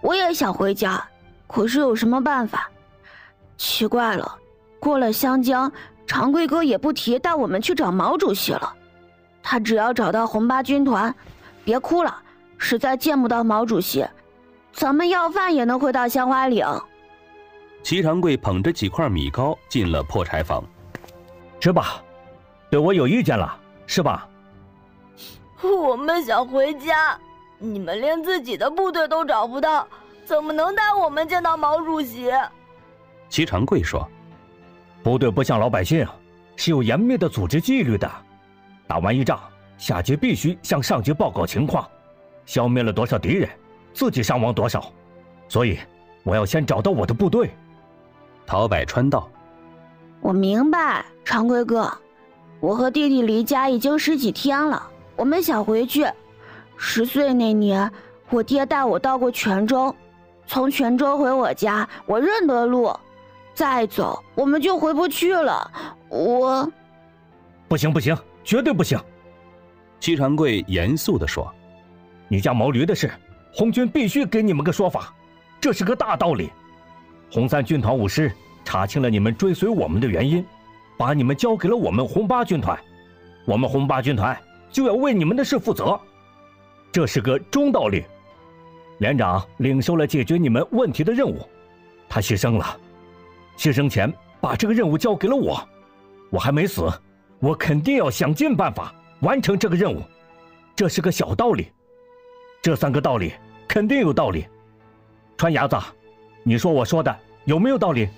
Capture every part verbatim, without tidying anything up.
我也想回家，可是有什么办法？奇怪了，过了湘江，长贵哥也不提带我们去找毛主席了。他只要找到红八军团，别哭了，实在见不到毛主席，咱们要饭也能回到香花岭。 齐长贵捧着几块米糕进了破柴房。 吃吧，对我有意见了，是吧？ 我们想回家，你们连自己的部队都找不到，怎么能带我们见到毛主席？ 齐长贵说： 部队不像老百姓，是有严密的组织纪律的。打完一仗，下级必须向上级报告情况，消灭了多少敌人，自己伤亡多少。所以，我要先找到我的部队。 陶百川道： 我明白，长贵哥，我和弟弟离家已经十几天了，我们想回去。十岁那年，我爹带我到过泉州，从泉州回我家，我认得路。再走，我们就回不去了。我…… 不行不行，绝对不行！ 齐长贵严肃地说： 你家毛驴的事，红军必须给你们个说法，这是个大道理。红三军团五师查清了你们追随我们的原因，把你们交给了我们红八军团，我们红八军团就要为你们的事负责，这是个中道理。连长领受了解决你们问题的任务，他牺牲了，牺牲前把这个任务交给了我，我还没死，我肯定要想尽办法完成这个任务，这是个小道理。这三个道理肯定有道理。川伢子，你说我说的有没有道理？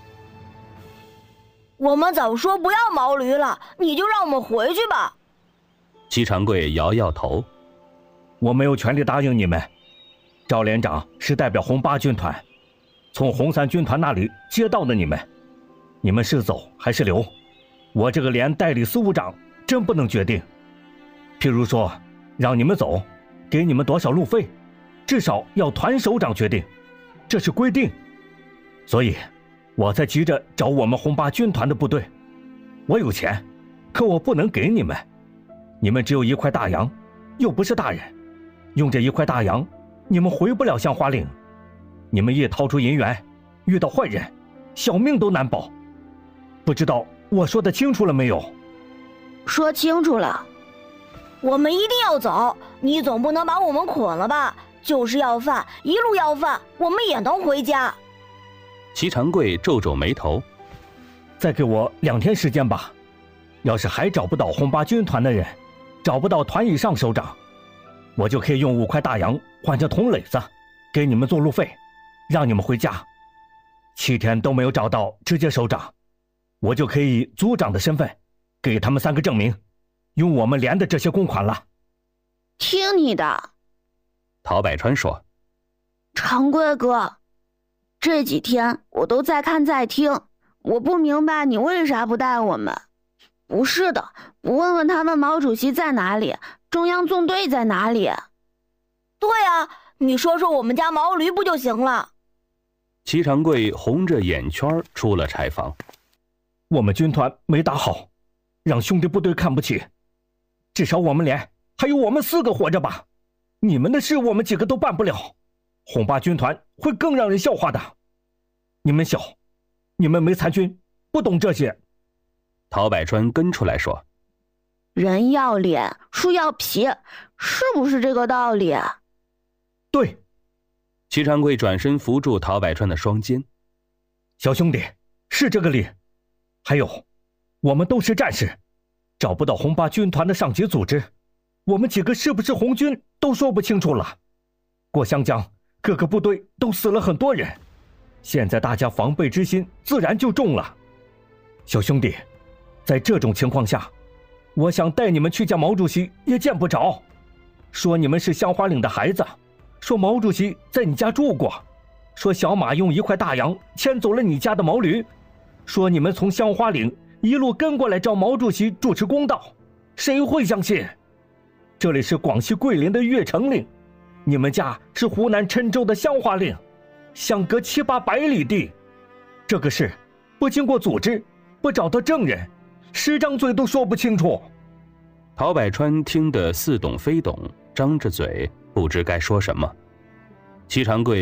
我们早说不要毛驴了，你就让我们回去吧。 齐长贵摇摇头： 我没有权利答应你们。赵连长是代表红八军团，从红三军团那里接到的你们，你们是走还是留，我这个连代理司务长真不能决定。譬如说让你们走，给你们多少路费，至少要团首长决定，这是规定。所以我才急着找我们红八军团的部队。我有钱，可我不能给你们，你们只有一块大洋，又不是大人，用这一块大洋你们回不了香花岭，你们一掏出银元，遇到坏人，小命都难保。不知道我说的清楚了没有？ 说清楚了。 我们一定要走，你总不能把我们捆了吧？就是要饭，一路要饭，我们也能回家。 齐长贵皱皱眉头： 再给我两天时间吧，要是还找不到红八军团的人，找不到团以上首长，我就可以用五块大洋换成铜垒子，给你们做路费，让你们回家。七天都没有找到直接首长，我就可以以组长的身份给他们三个证明，用我们连的这些公款了。 听你的。 陶百川说： 长贵哥，这几天我都在看在听，我不明白你为啥不带我们。不是的，不问问他们毛主席在哪里，中央纵队在哪里？ 对啊，你说说我们家毛驴不就行了？ 齐长贵红着眼圈出了柴房。 我们军团没打好，让兄弟部队看不起，至少我们连还有我们四个活着吧，你们的事我们几个都办不了，红八军团会更让人笑话的。你们小，你们没参军，不懂这些。 陶百川跟出来说： 人要脸，树要皮，是不是这个道理？ 对。 齐长贵转身扶住陶百川的双肩： 小兄弟，是这个理。还有，我们都是战士，找不到红八军团的上级组织，我们几个是不是红军都说不清楚了。过湘江，各个部队都死了很多人，现在大家防备之心自然就重了。小兄弟，在这种情况下，我想带你们去见毛主席也见不着，说你们是香花岭的孩子，说毛主席在你家住过，说小马用一块大洋牵走了你家的毛驴，说你们从香花岭一路跟过来找毛主席主持公道，谁会相信？这里是广西桂林的越城岭，你们家是湖南郴州的香花岭，相隔七八百里地，这个事不经过组织，不找到证人，十张嘴都说不清楚。 陶百川听得似懂非懂，张着嘴不知该说什么。齐长贵